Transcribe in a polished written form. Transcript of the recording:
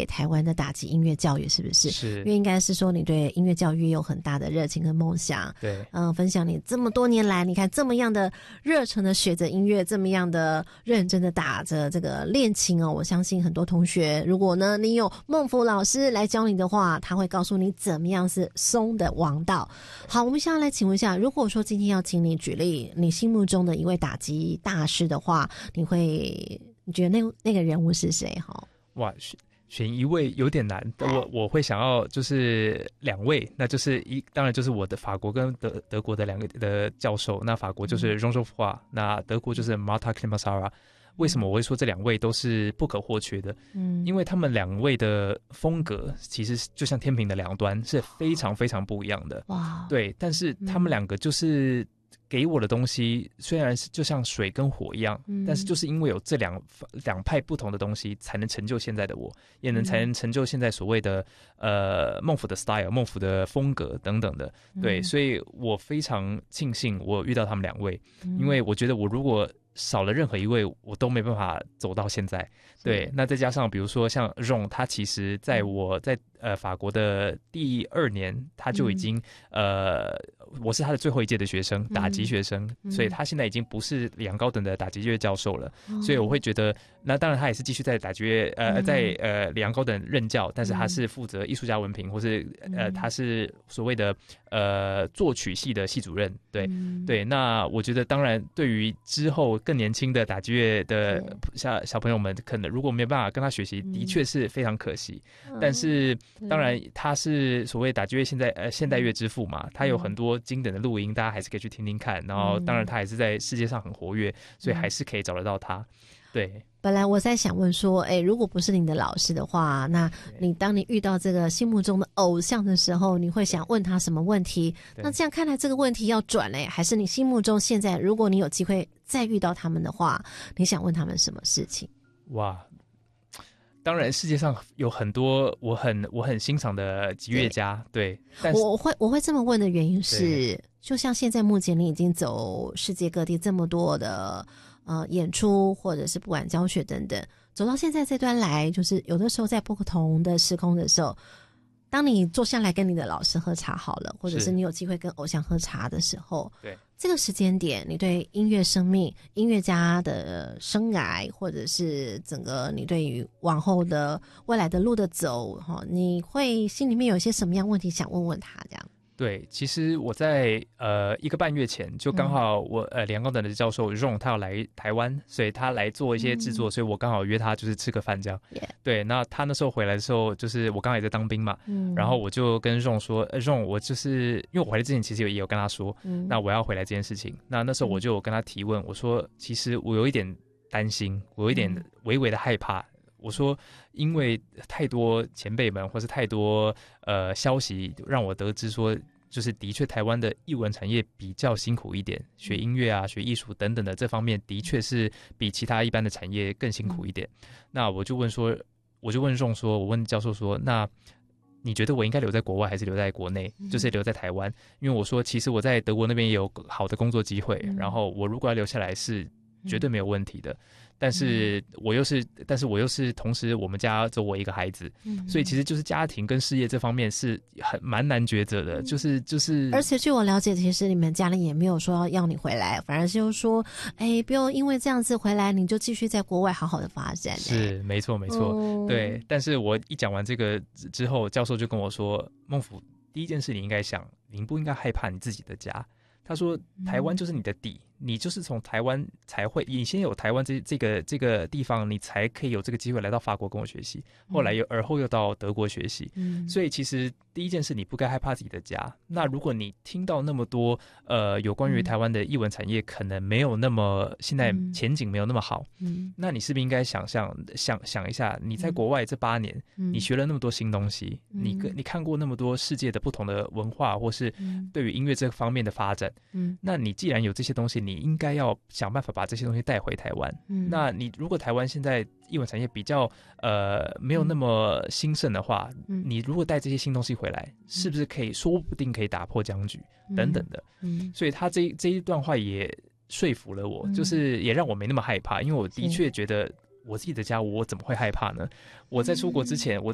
给台湾的打击音乐教育，是不是？ 是， 因为应该是说你对音乐教育有很大的热情跟梦想。 对， 分享你这么多年来，你看这么样的热忱的学着音乐，这么样的认真的打着这个练琴哦。我相信很多同学，如果呢你有孟福老师来教你的话，他会告诉你怎么样是松的王道。好，我们现在来请问一下，如果说今天要请你举例你心目中的一位打击大师的话，你觉得那个人物是谁？哈， 哇，选一位有点难，我会想要就是2位，那就是当然就是我的法国跟德国的2个的教授，那法国就是 Jean Geoffroy，那德国就是 Marta Clemençara。为什么我会说这2位都是不可或缺的？因为他们2位的风格其实就像天平的2端，是非常非常不一样的。哇，对，但是他们2个就是给我的东西虽然是就像水跟火一样，但是就是因为有这两派不同的东西，才能成就现在的我，也才能成就现在所谓的孟府的 style、孟府的风格等等的。对，所以我非常庆幸我遇到他们2位，因为我觉得我如果少了任何一位，我都没办法走到现在。对，那再加上比如说像 Jean， 他其实在我在法国的第2年，他就已经我是他的最后一届的学生，打击学生，所以他现在已经不是里昂高等的打击乐教授了。所以我会觉得，那当然他也是继续在打击乐在里昂高等任教，但是他是负责艺术家文凭，或是他是所谓的作曲系的系主任。对对，那我觉得当然对于之后更年轻的打击乐的小朋友们，可能如果没有办法跟他学习，的确是非常可惜。但是当然他是所谓打击乐现代乐之父嘛，他有很多经典的录音，大家还是可以去听听看。然后当然他还是在世界上很活跃，所以还是可以找得到他。对， 本来我在想问说，如果不是你的老师的话，那当你遇到这个心目中的偶像的时候，你会想问他什么问题？那这样看来这个问题要转嘞，还是你心目中现在如果你有机会再遇到他们的话，你想问他们什么事情？ 哇，当然世界上有很多我很欣赏的击乐家。对，但是我会这么问的原因是，就像现在目前你已经走世界各地这么多的演出，或者是不管教学等等，走到现在这端来，就是有的时候在不同的时空的时候，当你坐下来跟你的老师喝茶好了，或者是你有机会跟偶像喝茶的时候， 对这个时间点，你对音乐生命、音乐家的生涯，或者是整个你对于往后的未来的路的走，你会心里面有一些什么样问题想问问他这样？ 对，其实我在1个半月前就刚好我里昂高等的教授 Jean 他要来台湾，所以他来做一些制作，所以我刚好约他就是吃个饭这样。对，那他那时候回来的时候，就是我刚好也在当兵嘛，然后我就跟 Jean 说，Jean 我就是因为我回来之前其实也有跟他说，那我要回来这件事情。那时候我就跟他提问，我说其实我有一点担心，我有一点微微的害怕。我说，因为太多前辈们或是太多消息让我得知说，就是的确台湾的艺文产业比较辛苦一点，学音乐啊、学艺术等等的这方面，的确是比其他一般的产业更辛苦一点。那我就问 Jean 说，我问教授说，那你觉得我应该留在国外还是留在国内？就是留在台湾，因为我说其实我在德国那边也有好的工作机会，然后我如果要留下来是绝对没有问题的。但是我又是同时我们家只有我一个孩子，所以其实就是家庭跟事业这方面是蛮难抉择的，就是而且据我了解，其实你们家里也没有说要你回来，反而是说不用因为这样子回来你就继续在国外好好的发展。 是没错对。但是我一讲完这个之后，教授就跟我说，孟府第一件事你应该想，你不应该害怕你自己的家。他说台湾就是你的底，你就是从台湾才会，你先有台湾这个地方，你才可以有这个机会来到法国跟我学习，后来而后又到德国学习。所以其实第一件事你不该害怕自己的家。那如果你听到那么多有关于台湾的艺文产业可能没有那么现在前景没有那么好，那你是不是应该想一下，你在国外这8年，你学了那么多新东西，你看过那么多世界的不同的文化，或是对于音乐这方面的发展，那你既然有这些东西，你应该要想办法把这些东西带回台湾。那你如果台湾现在艺文产业比较没有那么兴盛的话，你如果带这些新东西回来，是不是说不定可以打破僵局等等的。所以他这一段话也说服了我，就是也让我没那么害怕，因为我的确觉得我自己的家我怎么会害怕呢？我在出国之前，我